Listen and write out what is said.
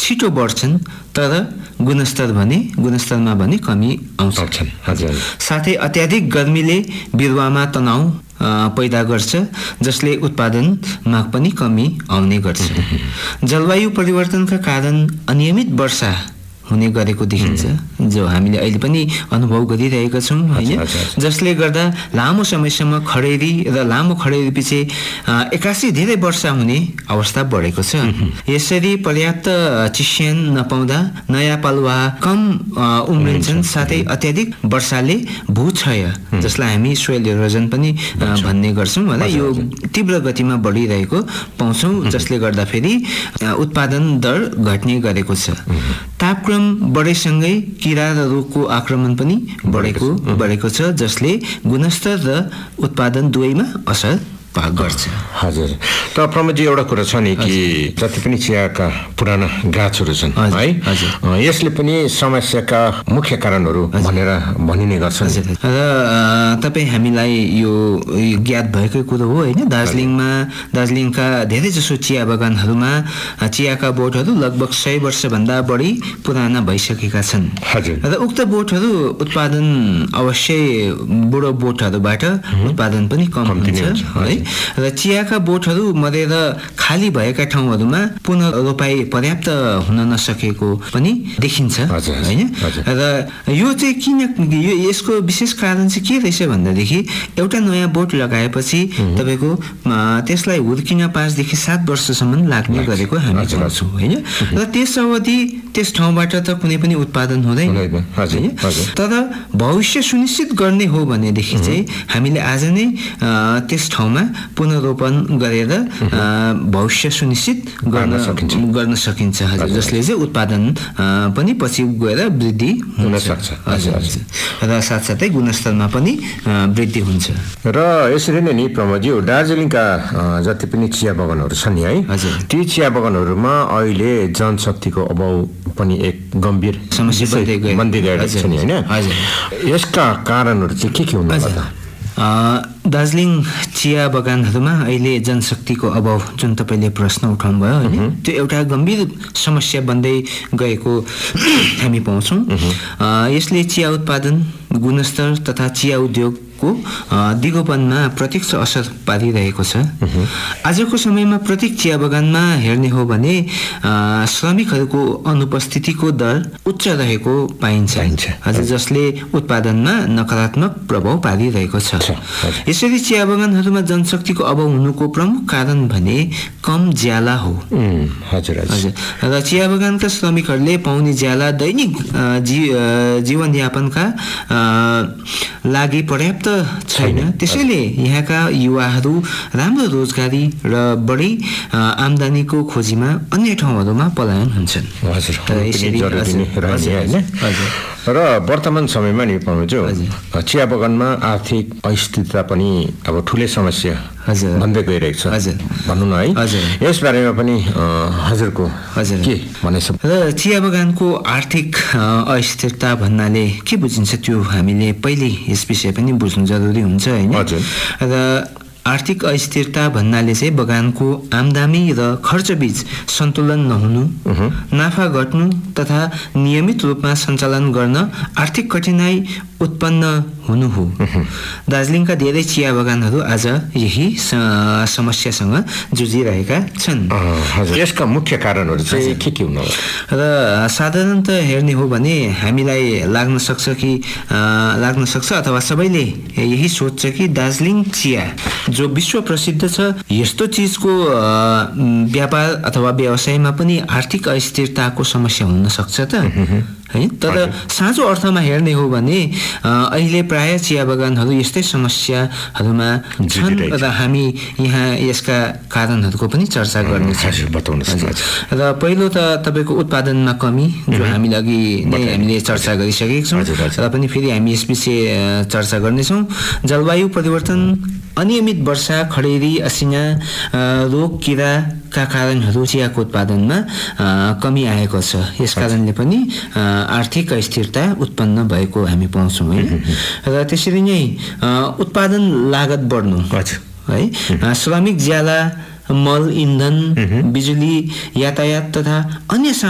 छिटो बढ्छन् तर गुणस्तरमा भने कमी आउँछ। साथै अत्याधिक गर्मीले बिरुवामा तनाव पैदा गर्छ जसले उत्पादनमा पनि कमी आउने गर्छ। जलवायु परिवर्तनका कारण अनियमित वर्षा हुने गरेको देखिन्छ, जो हामीले अहिले पनि अनुभव गरिरहेका छौँ हैन, जसले गर्दा लामो समयसम्म खडेरी र लामो खडेरी पछि एकासी धेरै वर्षा हुने अवस्था बढेको छ। यसरी पर्याप्त चिस्यान नपाउँदा नयाँ पालुवा कम उम्रिन्छन्। साथै अत्याधिक वर्षाले भूक्षय, जसलाई हामी सोइल इरोजन पनि भन्ने गर्छौँ होला, यो तीव्र गतिमा बढिरहेको पाउँछौँ, जसले गर्दा फेरि उत्पादन दर घट्ने गरेको छ। तापक्रम बढेसँगै किरा र रोगको आक्रमण पनि बढेको छ, जसले गुणस्तर र उत्पादन दुवैमा असर गर्छ। हजुर, त प्रमोदजी एउटा कुरा छ नि कि जति पनि चियाका पुराना गाछहरू छन् है, यसले पनि समस्याका मुख्य कारणहरू भनेर भनिने गर्छन्। र तपाईँ हामीलाई यो ज्ञात भएकै कुरो हो होइन, दार्जिलिङका धेरै जसो चिया बगानहरूमा चियाका बोटहरू लगभग 100 वर्षभन्दा बढी पुराना भइसकेका छन्। र उक्त बोटहरू उत्पादन अवश्य बुढो बोटहरूबाट उत्पादन पनि कम हुन्छ है। र चियाका बोटहरू मरेर खाली भएका ठाउँहरूमा पुनः रोपाई पर्याप्त हुन नसकेको पनि देखिन्छ हैन। र यो चाहिँ किन, यसको विशेष कारण चाहिँ के रहेछ भन्दादेखि एउटा नयाँ बोट लगाएपछि तपाईको त्यसलाई हुर्किन 5 देखि 7 वर्षसम्म लाग्ने गरेको हामी पाउँछौँ हैन। र त्यस अवधि त्यस ठाउँबाट त कुनै पनि उत्पादन हुँदैन हैन। तर भविष्य सुनिश्चित गर्ने हो भनेदेखि चाहिँ हामीले आज नै त्यस ठाउँमा पुनरोपण गरेर भविष्य सुनिश्चित गर्न सकिन्छ हजुर, जसले चाहिँ उत्पादन पनि पछि गएर वृद्धि हुन सक्छ र साथसाथै गुणस्तरमा पनि वृद्धि हुन्छ। र यसरी नै नि प्रमोदजी, दार्जिलिङका जति पनि चिया बगानहरू छन् नि है, ती चिया बगानहरूमा अहिले जनशक्तिको अभाव पनि एक गम्भीर समस्या बन्दै गएको छ नि हैन। यसका कारणहरू चाहिँ के हुन सक्छ? दार्जिलिङ चिया बगानहरूमा अहिले जनशक्तिको अभाव जुन तपाईँले प्रश्न उठाउनु भयो होइन, त्यो एउटा गम्भीर समस्या बन्दै गएको हामी पाउँछौँ। यसले चिया उत्पादन, गुणस्तर तथा चिया उद्योगको दिगोपनमा प्रत्यक्ष असर पारिरहेको छ। आजको समयमा प्रत्येक चिया बगानमा हेर्ने हो भने श्रमिकहरूको अनुपस्थितिको दर उच्च रहेको पाइन्छ हजुर, जसले उत्पादनमा नकारात्मक प्रभाव पारिरहेको छ। यसरी चिया बगानहरूमा जनशक्तिको अभाव हुनुको प्रमुख कारण भने कम ज्याला हो। र चिया बगानका श्रमिकहरूले पाउने ज्याला दैनिक जीवनयापनका लागि पर्याप्त छैन। त्यसैले यहाँका युवाहरू राम्रो रोजगारी र बढी आम्दानीको खोजीमा अन्य ठाउँहरूमा पलायन हुन्छन्। र वर्तमान समयमा नि पाउँछु चिया बगानमा आर्थिक अस्थिरता पनि अब ठुलै समस्या बन्दै गइरहेको छ भन्नु न है। यस बारेमा पनि हजुरको के भनाइ छ? र चिया बगानको आर्थिक अस्थिरता भन्नाले के बुझिन्छ त्यो हामीले पहिले यस विषय पनि बुझ्नु जरुरी हुन्छ हैन। र आर्थिक अस्थिरता भन्नाले चाहिँ बगानको आम्दानी र खर्चबीच सन्तुलन नहुनु, नाफा घट्नु तथा नियमित रूपमा सञ्चालन गर्न आर्थिक कठिनाई उत्पन्न हुनु हो। दार्जिलिङका धेरै चिया बगानहरू आज यही समस्यासँग जुझिरहेका छन्। यसका मुख्य कारणहरू चाहिँ के हुनु? र साधारणतः हेर्ने हो भने हामीलाई लाग्न सक्छ अथवा सबैले यही सोच्छ कि दार्जिलिङ चिया जो विश्व प्रसिद्ध छ, यस्तो चिजको व्यापार अथवा व्यवसायमा पनि आर्थिक अस्थिरताको समस्या हुन सक्छ त है। तर साँचो अर्थमा हेर्ने हो भने अहिले प्राय चिया बगानहरू यस्तै समस्याहरूमा छन् र हामी यहाँ यसका कारणहरूको पनि चर्चा गर्नेछौँ। र पहिलो त तपाईँको उत्पादनमा कमी, जो हामीले अघि नै हामीले चर्चा गरिसकेका छौँ र पनि फेरि हामी यस विषय चर्चा गर्नेछौँ। जलवायु परिवर्तन, अनियमित वर्षा, खडेरी, असिना, रोग, किराका कारणहरू चियाको उत्पादनमा कमी आएको छ। यस कारणले पनि आर्थिक अस्थिरता उत्पन्न भएको हामी पाउँछौँ है। र त्यसरी नै उत्पादन लागत बढ्नु है, श्रमिक ज्याला, मल, इन्धन, बिजुली, यातायात तथा अन्य